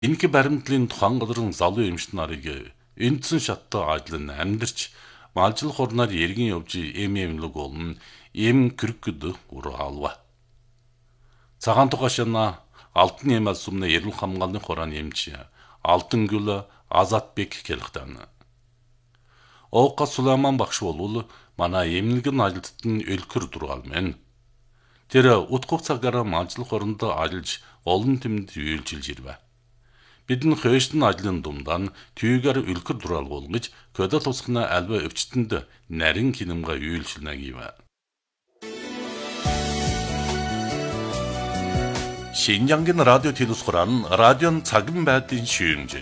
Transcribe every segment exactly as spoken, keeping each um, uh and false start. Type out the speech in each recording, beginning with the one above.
Энэхүү баримтлалын тухайн газрын залуу эмчт нарыг эндсэн шаттай ажил нь амьдарч малжил хорноор эргэн явж эм эмлэг болон эм кэркэд ураалва. Цагаан тухашна алтын эмэл сумны эрүүл хамгааллын хорон эмч Алтан гүл Азатбек хэлэхтэн. Оокка Сулайман багш болвол манай эмнэлгэн ажилтнууд нь өлкөр дургаал мэн. Тэр утгах цагаараа малжил хоронд ажиллаж олон тэмд үйлчилж ирвэ. Бидний хөөшдөн ажлын думдан түйгээр өлкөр дургаал болгож көдөл тусгана альва өвчтөнд нарийн кинемга үйлчилнэ гэвэ. Шинжангийн радио телевизхоран радион цагын байдлын шүүмж.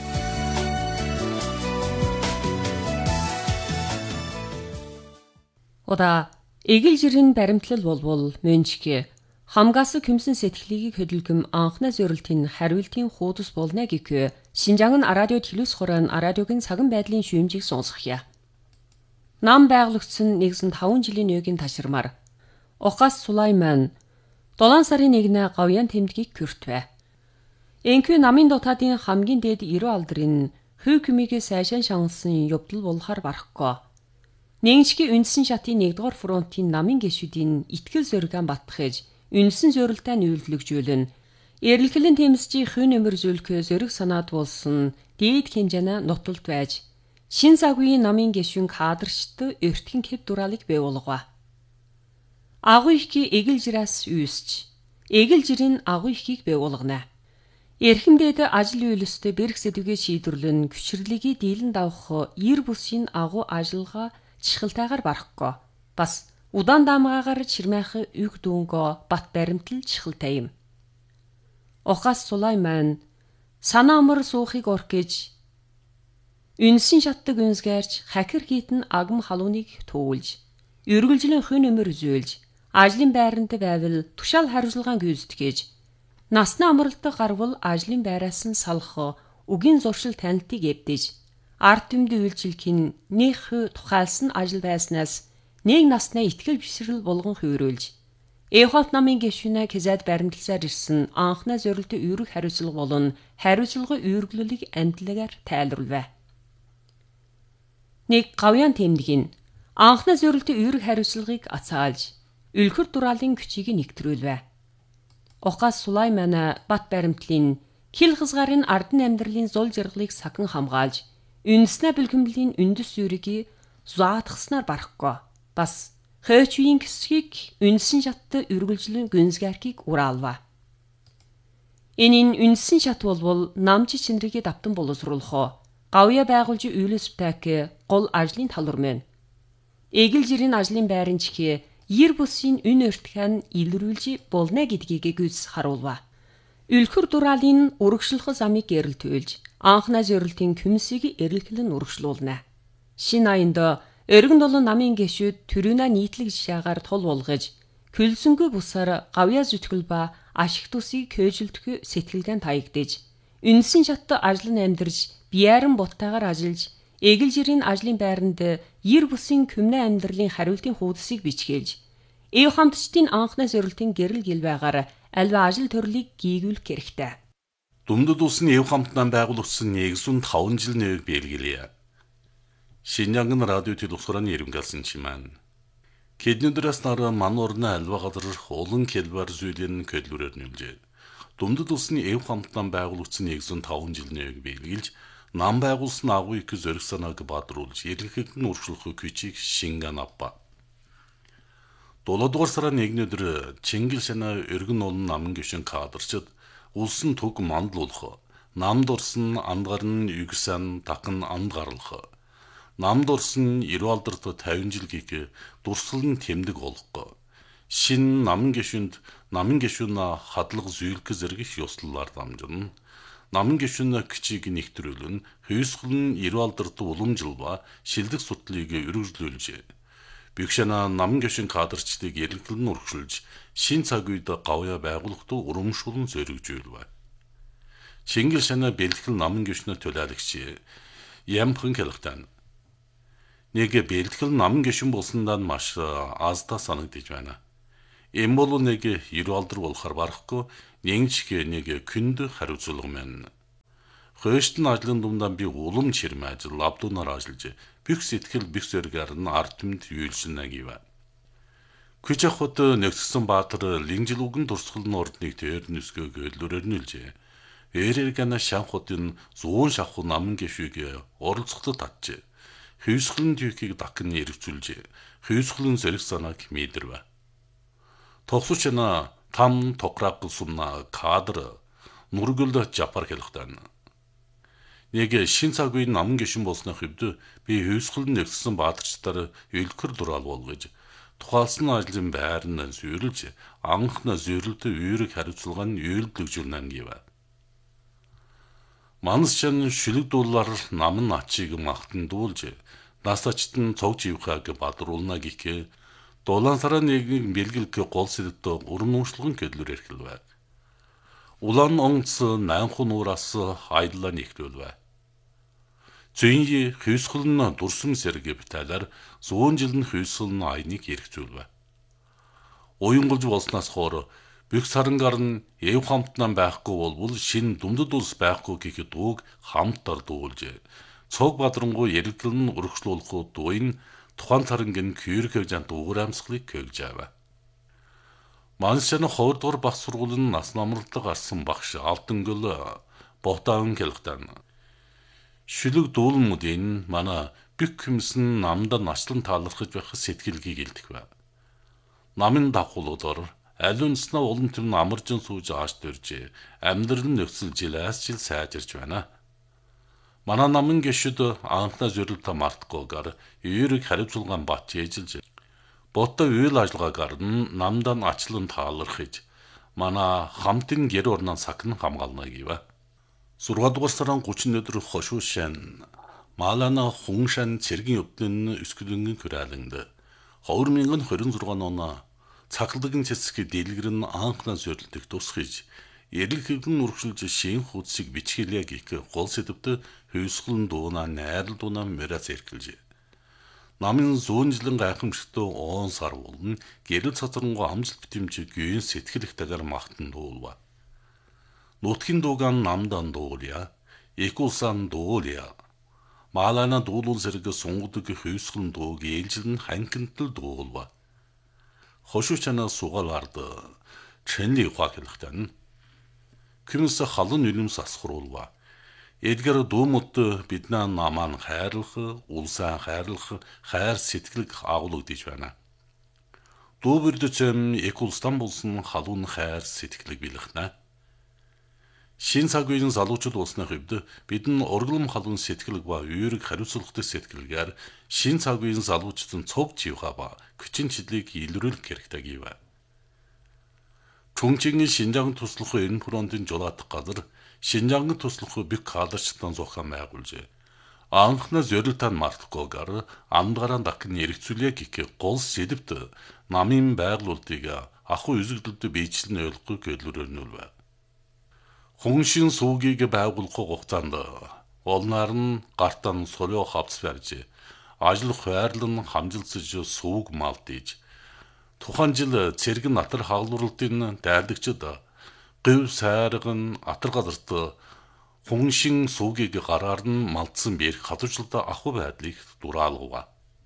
Ода эгэл жирийн баримтлал болвол мөнчгэ хамгаас kümсэн сэтгэлийг хөдөлгөм анхна зөрөлтийн хариултын хуудас болно гэхүү Шинжаан радио телевизхоран радиогийн цагын байдлын шүүмжийг сонсгоё. Нам байгуулагдсан нэгэн таван жилийн үеийн ташрамаар Окас Сулайман долоон сарын нэгнээ гавьяан тэмдгийг хүртвэ. Энэхүү намын дотаадын хамгийн дээд эрүү алдрын хүй күмигээ сайшаан шансан явдал болохоор барахгүй. Нэгэнчгийн үндсэн шатын нэгдүгээр фронтын намын гишүүдийн итгэл зоригаан батгахж үндсэн зорилтоо нийлүүлэгжүүлэн эрэлхлэн тэмцжийн хүй нэмэр зүйлхөө зориг санаад болсон дээд хэмжээний нуталд байж шин цагийн намын гишүүн кадрчд өртгөн хэв дураалыг бий болгоо. Агуу ихий эгэл жираас үүсч эгэл жирийн агуу ихийг бий болгоно. Эрхэмдээд ажил үйлстэй бэрх сэдвгээ шийдвэрлэн хүчрлэгийг дийлэн давах ир бүсийн агуу ажиллагаа чихэлтайгаар барахгүй. Бас удаан даамгаагаар чирмайх үг дүүнгөө бат баримтал чихэлтай юм. Окас Сулайман санаа амар суухыг орхиж үнсэн шатдаг үнсгээрч хакер хийтэн агам халууныг туулж үргэлжлэн хүн нэмэр үзүүлж ажлын байранд байвал тушаал хариуцлагаан гүйцэтгэж насны амралтад гарвал ажлын байраас нь салах үгийн зуршил танилтыг эвдэж ард түмэд үйлчлэхийн нэх тухайлсан ажил байснаас нэг наснаа итгэл бишрэл болгон хөврүүлж Эвхот намын гишүүнээ Кизад баримтласаар ирсэн анхны зорилтын үүрэг хариуцлага болон хариуцлага үүрглэлийг амтлагаар тайлбарлав. Нэг гавьяан тэмдгийн анхны зорилтын үүрэг хариуцлагыг ацаалж өлкөр дураалын күчийг нэгтрүүлвэ. Окас Сулайман бат баримтлын хил хязгаарын ардын амьдралын зул жаргалыг сахан хамгаалж үндэснэ бэлгэмлийн үндэс зүрийг зуаатгаснаар барахгүй. Бас хөөчийн гэсгийг үндсэн шаттай үргэлжлэн гүнзгээрхийг ураалва. Энэ үндсэн шат болвол намжи чинрэгийг давтан боловсруулах гавья байгуулж үйлс бтак гол ажлын талбар мэн. Эгэл жирийн ажлын байрын чихээ ир бүсийн үн өртгөн илрүүлж болно гэдгийг гүйс харуулва. Өлкөр дураалын урагшлах замыг гэрэлтүүлж анхны зорилтын küмсийг эрэлхлэн урагшлуулна. Шин аянд өргөн долон намын гишүүд төрөнө нийтлэг жишаагаар тул болгож көлсөнгөө бусаар гавьяа зүтгэл ба ашиг тусыг көөжилдөх сэтгэлгэн таягдж үнсэн шаттай ажил нь амьдарч бияран буттайгаар ажиллаж эгэл жирийн ажлын байранд ир бүсийн küмнэ амьдралын хариултын хуудсыг бичгээлж эв хамтчдын анхны зорилтын гэрэл гэл байгаар альва ажил төрлийг гийгүүлэх хэрэгтэй. Дүмдэд улсын эв хамтнан байгуулагдсан нэгэн таван жил нэвэг биелгэлээ. Шинжаан радио телевизхоран ирэмгэлсэн чимэн. Кеднүдрэс нар мануурна альва газар олон хэлбэр зүйлэн көдлөрөөр нэмжээ. Дүмдэд улсын эв хамтнан байгуулагдсан нэгэн таван жил нэвэг биелгэлж нам байгуулсан агуу их зориг санааг бадруулж эргэлхийг нь уршуулах күчийг шингэн авба. Долоодугаар сарын нэгний өдөр Чингил шана өргөн олон намын гишүүн кадрчид улсын төг мандуулах, намд орсон андгарн югсан такан анд гарлах, намд орсон эрүү алдарт тавин жил гих дурсгалн тэмдэг болгох, шин намын гишүүнд намын гишүүн хадлага зүүлэх зэрэг ёслолоор дамжирна. Намын гишүүн кичиг нэгтрүүлэн хүйсгэл нь эрүү алдарт уламжилва шилдэг судлыг өргөжлүүлжээ. Бигшана намын гишүүн кадрчдыг эргэлэн урагшилж шин цаг үед гавья байгуулалтад урамшуулн зоригжүүлвэ. Чингил шана бэлтгэл намын гишүүнээр төлөөлөгч Ямхан хэлэхтэн. Нэг бэлтгэл намын гишүүн болсондаа маш аздаа санагдаж байна. Энэ бол нэг эрүү алдар болохоор барахгүй нэгч нэг күнд хариуцлага мэн. Хөөштөн ажлын думдан би улам чирмэж лабдунаар ажиллаж бүх сэтгэл бүх зэргээр нь ардмд юйлшнэ гэв. Күч ахуд нэгссэн Баатар линжил үгэн дурсгалны ордныг тэр нүсгөө гэлдүрээр нэлжээ. Эрэргана шанхуудын зуун шахуу намын гişүг оролцоход татжээ. Хүйсгэлэн түйхийг дакн эргцүүлжээ. Хүйсгэлэн зэрэг санааг мэдэрвэ. Тогсучна там токрак сумна кадр нургөлд жапар хэлхтэн. Нэг шин цаг үеийн намын гişүн болсны хувьд би хүйсгэлэн нэгссэн баатарчдаар үлгэр дураал болгож тухайлсан ажлын байрны зүйрлж анхна зүйрлэлт үйрэг хариуцлага нь үйлдэлжүүлнэ гэв. Мансчан шүлэг дуулаар намын ачиг махтан дуулж насачтан цог живхаг бадруулна гихэ долансараа нэгнийг бэлгэлг гол сэдвт урмуушлгын гэдлэр эрхэлвэ. Улаан онгц найнху нуураас айдлаа нэгтүүлвэ. Зүйнyi хүйсгэлэн дурсам сэргэ биталаар зуун жилэн хүйсгэлэн айныг эргцүүлвэ. Уянгалж болсноос хоор бүх сарангаар нь эв хамтнан байхгүй болбол шин дүмдэд улс байхгүй гэхэд дууг хамтар дуулжээ. Цог бадрангуу яригдлан өргөжлүүлэхүү дуйн тухайн сарангийн күйрэх хэмжээнд уграмсгалыг кölж аваа. Маншаны ховдгор баг сургуулийн нас намралдаг гарсан багш Алтангөл Ботаун хэлхтэн. Шүлэг дуулмуудын манай бүх хүмсэн намдан начлан таалархаж байх сэтгэлгийг илтгэв. Намын давхуулуудаар алюнснаа улам тэм амаржин сууж ааш дөржээ. Амьдрал нь нөхцөл жилээс жил сайжирч байна. Манай намын гişүд анхна зөрөлтө мартгүйгээр үйрэг хариуцлагаан бат ээжилж Ботто үйл ажиллагаагаар нь намдан ачлан таалархаж манай хамтын гэр орноо сакн хамгаална гэв. зургаадугаар сарын гучин өдөр хошуушан Малана хуншан цэргийн өвдөн өскөлөнгөн хүрээлэнд хоёр мянган хорин зургаан оноо цахилдагын цэцэг дэлгэр нь анхна зөрлөлтөг тусгиж эрэлхэгэн үргэлж шин хуудсыг бичгэлээ гих гол сэдвт хүйсгэлэн дуунаа найрал дуунаа мэрэс эргэлж. Намын зүүн жилэн гайхамшигтай он сар болон гэрэл цацрангуу амжилт битэмжиг гүйн сэтгэл их тагаар махтан дуулва. Нутгийн дуугаан намдан дуулъя. Экулсан дуулъя. Малана дуулуул зэрэг сунгудаг хүйсгэлэн дууг ээлжил нь ханкинтл дуулва. Хошуучанаа сугаалард чэнли ухаа хэлэхтэн. Күмс халын үлэмс асхруулва. Эдгэр дуумут биднаа намаан хайрлах, улсаа хайрлах, хайр сэтгэлг агуулгадж байна. Дүүбэрдэцэм Экулстан болсон халуун хайр сэтгэлг билгэнэ. Шин цаг үеийн залуучууд болсны хувьд бидэн ургалм халуун сэтгэлг ба үйрэг хариуцлагатай сэтгэлгээр шин цаг үеийн залуучдын цог живха ба күчин чиглэлийг илрүүлэх хэрэгтэй гэв. Чүнчгийн Шинжаан туслах эрен фронтын жолоодох газар Шинжаан туслах бүх кадрчтан зохион байгуулжээ. Анхна зөрөлтөнд мартахгүйгээр амдгараа дакн эргцүүлээ гэх гол сэдвт намын байгуулалтыг ахуй үзэгдэлд биечлэн ойлгох гэдлүүрнүүлвэ. Хуншин суугийг байгуулах хугацаанд олнаар нь гартан солио хавц барьж ажил хойрлон хамжилсаж сууг малтиж тухайн жил цэрэг натар хаалралтын дайрдагчид гив сайрган атар газарт хуншин суугийг гараар нь малтсан бэрх хадуучлалд ахуй байдлыг дураалгав.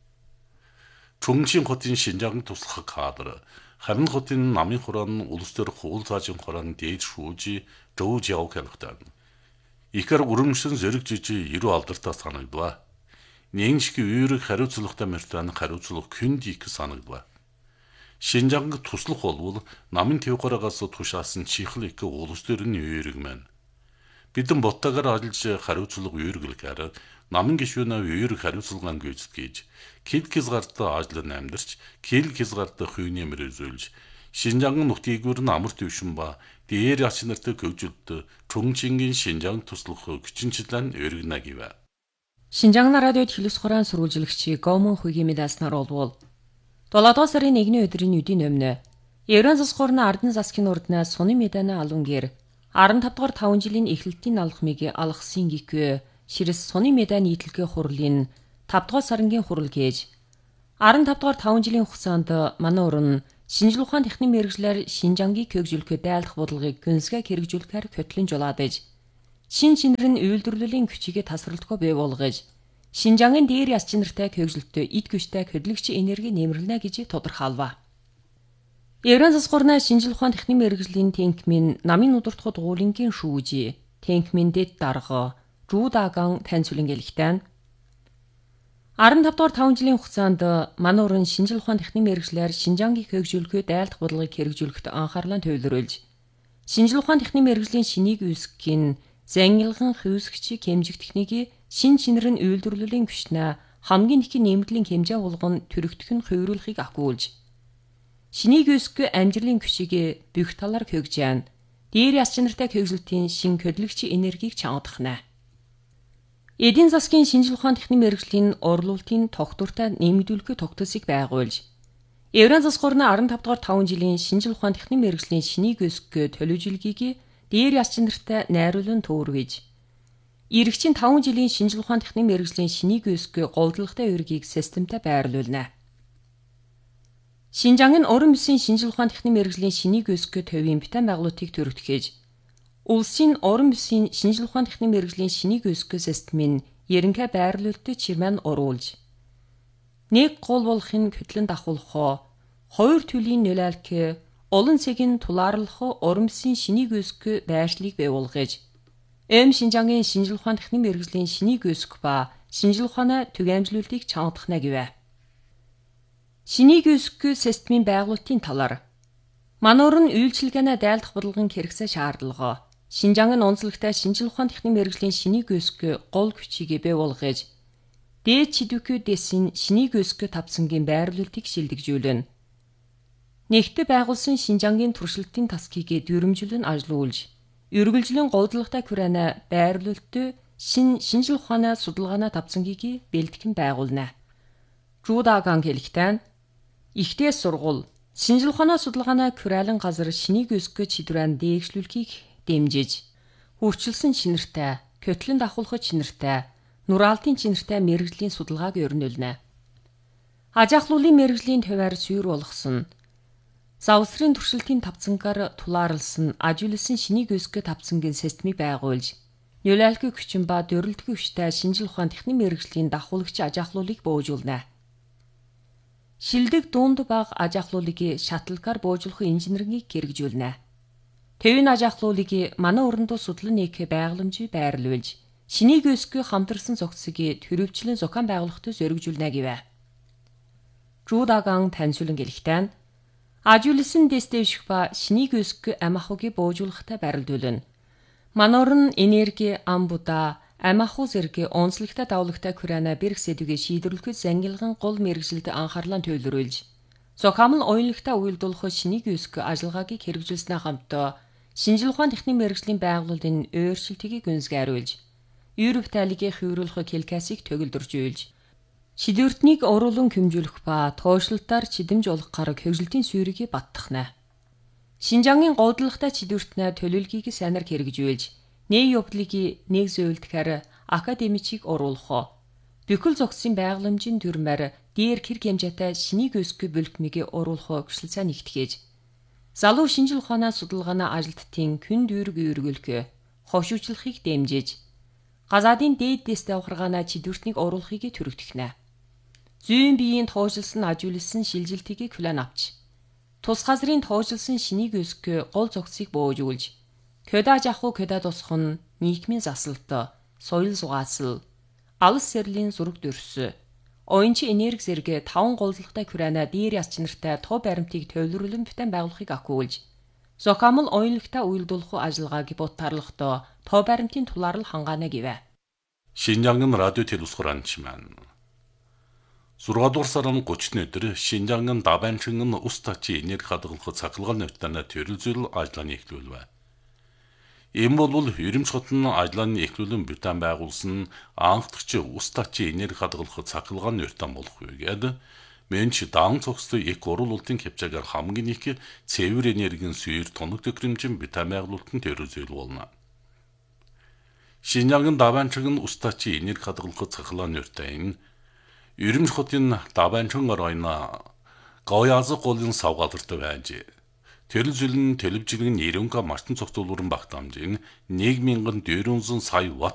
Чүнчийн хотын Шинжаан туслах кадр харин хотын намын хураан улс төр хуул цаажин хураан дээд шүүжи дөөж явах хэлхтэн. Ихэр үрэмшин зэрэг жижи ерөө алдартай санагдва. Нэншки үйрэг хариуцлагатай мэртэн хариуцлах күнд их санагдва. Шинжаанг туслах болвол намын твгарагаас тушаасан чихл их улс төрний үйрэг мэн. Бидэн боттагаар ажиллаж хариуцлага үйргэлгээр намын гишүүнээ үйрэг хариуцлагаан гүйцэтгэж кил хязгаарт ажиллан амьдарч кил хязгаарт хүйнэмэр үзүүлж Шинжаан нутгийгүүр нь амар төвшин ба дээр ач нартай хөгжилт Чүнчгийн Шинжаан туслах хүчинчлэн өргөнө гэв. Шинжаан радиод хэлс хураан сурвалжлагч Гомон Хугийн медаснаар болвол долоодугаар сарын нэгний өдрийн үдийн өмнө Еврон засгуурны Ардын засгийн урднаас суны медана алунгэр арван тавь дугаар таван жилийн эхлэлтийн алхмыг алгасан гихүү ширэс суны медан нийтлэгээ хурлын тавь дугаар сарангийн хурал гэж арван тавь дугаар таван жилийн хугацаанд манай уран шинжлэх ухааны техникийн мэргэжлэр Шинжаангийг хөгжүүлэхэд дайлах бодлогыг гүнзгий хэрэгжүүлэхээр хөтлөн жолоодож шин чинэр нь үйлдвэрлэлийн хүчийг тасралтгүй бий болгож, Шинжаангийн дээр яс чинартай көгжөлтөй эд гүштэй хөдөлгөгч энерги нэмэрлэнэ гэж тодорхойлов. Евран засгуурна шинжил ухаан техникийн мэргэжлийн тэнхмийн намын удирдахуд гуулингийн шүүжи, тэнхмийн дэд дарга, Жуудаган таньцуулан гэлэгтэн. арван тав дугаар таван жилийн хугацаанд манай уран шинжил ухаан техникийн мэргэжлээр Шинжаангийн хөгжүүлэхэд айлтгах бодлогыг хэрэгжүүлэхэд анхаарлаа төвлөрүүлж, шинжил ухаан техникийн мэргэжлийн шинийг үүсгэхийн зангилган хүйсгчийг хэмжих техникийг шин чинэр нь үйлдвэрлэлийн хүчнээ хамгийн ихийн нэмэгдлийн хэмжээ болгон төрөгдөх нь хувируулахыг ахгүйж, шинийг үүсгэх амжилтын хүчийг бүх талаар хөгжөөн, дээр яс чинартай хөгжөлтийн шин хөдөлгөгч энергийг чангадах нэ. Эдийн засгийн шинжил ухаан техникийн мэргэжлийн орлуулалтын тогтвортой нэмэгдүүлэхэд тогтолцыг байгуулж, Евран засгуурна арван тав дугаар таван жилийн шинжил ухаан техникийн мэргэжлийн шинийг үүсгэх төлөвлөгийг дээр яс чинартай найруулан төөргөж, иргэжийн таван жилийн шинжил ухаан техникийн мэргэжлийн шинийг үүсгэх голдлоготой үүргийг системтэй байрлуулна. Шинжаан нь уран бүсийн шинжил ухаан техникийн мэргэжлийн шинийг үүсгэх төвийн битэн байгуулалтыг төрөгдөхөж, улсын уран бүсийн шинжил ухаан техникийн мэргэжлийн шинийг үүсгэх системийн ерөнхий байрлуулалтыг чирмэн оруулж, нэг гол болохын хөтлөн давхуулах, хоёр төлөлийн нөлөөлөх, олон цагийн тулаарлах уран бүсийн шинийг үүсгэх байршлыг бий болгож, эм Шинжаангийн шинжил ухаан техникийн мэргэжлийн шинийг үүсгэх ба шинжил ухааны түгээмжлүүлэлтийг чангадах нэ гэвэ. Шинийг үүсгэх системийн байгуулалтын талаар манай уран үйлчилгээний дайлдах бодлогын хэрэгцээ шаардлага, Шинжаан нь онцлогтой шинжил ухаан техникийн мэргэжлийн шинийг үүсгэх гол хүчийг бий болгож, дээд чидэвхүү дэсийн шинийг үүсгэх тавцангийн байрлуулалтыг шилдэгжүүлнэ. Нэгтээ байгуулсан Шинжаангийн туршилтын тасгийг дүрмжлэн ажилуулж, үргэлжлэн голдлоготой хүрээний байрлуулалтыг шин шинжил ухааны судалгааны тавцангийг бэлтгэн байгуулна. Жуудаган хэлэхдээ ихтэй сургууль шинжил ухааны судалгааны хүрээлэн газар шинийг үүсгэх чидрэн дээгшлүүлэхийг дэмжиж, хүрчилсэн чинэртэй, көтлөн давхуулах чинэртэй, нураалтын чинэртэй мэргэжлийн судалгааг өрнүүлнэ. Аж ахлуулын мэргэжлийн хуваар сүйр болгосон, завсрын туршилтын тавцангаар тулаарлсан, ажигласан шинийг үүсгэх тавцангийн системийг байгуулж, нөлөөлөх хүчин ба дөрлөлтөх хүчтэй шинжил ухаан техникийн мэргэжлийн давхуулагч аж ахлуулыг бууж-улна. Шилдэг дунд баг аж ахлуулыг шатлалгаар бууж-улах инженерийг хэрэгжүүлнэ. Тэвийн аж ахлуулыг манай өрөндөө судлан нээх байгууламжийг байрлуулж, шинийг үүсгэх хамтарсан зохицыг төрөвчлэн зохион байгуулалтад зоригжүүлнэ гэвэ. Жуудаган таньцуулан гэлэгтэн ажигласан дэстэвших ба шинийг үүсгэх ам ахуйг бууж-улахтай барилдуулна. Манай уран энерги амбуда ам ахуй зэрэг онцлогтой давлагтай хүрээний бэрх сэдвийг шийдвэрлэхэд зангилган гол мэргэжилд анхаарлаа төвлөрүүлж, зохиомл уянлагтай уялдуулах шинийг үүсгэх ажиллагаагийг хэрэгжүүлснээр хамтдаа шинжил ухаан техникийн мэргэжлийн байгууллагын өөрчлөлтийг гүнзгийруулж, Европ тайлгийн хувируулах хэлкасыг төгөлдөржүүлж, шилүүртнийг уруулан хэмжүүлэх ба тоошлолтоор чидэмж олгохоор хөгжилтийн суурийг баттахна. Шинжаангийн голдлоготой чидүүртнээ төлөвлөгөөг сайнаар хэрэгжүүлж, нэг явдлыг нэг зөвлөдөхөр академичийг оруулах, бүхэл зохицын байгууламжийн дүрмээр дээр хэр хэмжээтэй шинийг үүсгэх бүлгмийг оруулах хүсэлцээ нэгтгэж, залуу шинжил ухааны судалгааны ажилтнын күн дүүрэг үргэлгэх, хошуучлахыг дэмжиж, газаадын дээд дэстэй ухаргааны чидүүртнийг оруулахыг төрөгдөхнэ. Зүйн биеийн тоожлсон ажигласан шилжилтийг хүлээн авч, тус газрын тоожлсон шинийг үүсгэх гол зохицыг бууж-улж, көдаж ахуй көдэ тусах нь нийгмийн засалт, соёл зугаасал, алс сэрлийн зураг дүрс, оюунчин энерги зэрэг таван голдлоготой хүрээний дээр яс чинартай тов баримтыг төвлөрүүлэн битэн байгуулахыг ахиулж, зохиомл уянлагтай уялдуулах ажиллагааг бутаарлахдаа тов баримтын тулаарл хангаана гэвэ. Шинжаан радио телевизхуранч маань зургаадугаар сарын гуравны өдөр Шинжаан Дабанчин ус тачи энерги хадгалах цахилгаан навтана төрөлзөл ажлааны эхлүүлвэ. Энэ бол Ерэмч хотын ажлааны эхлүүлэн битэн байгуулсан анхдагч ус тачи энерги хадгалах цахилгаан навтан болох үгээд мэнч даан цогцтой их оруулалтын хэмжээгээр хамгийн их цэвэр энергийн сүйр тоног төхөөрөмжийн битэн байгуулалтын төрөлзөл болно. Шинжаан Дабанчин ус тачи энерги хадгалах цахилгаан навтан Ерэмч хотын Дабанчин районы Гоязг голын савгааларт байж Тэр зүйл нь телевизийн нэрнга мартын цогцолгорон багтаамжийн нэг мянган дөрвөн сая ватт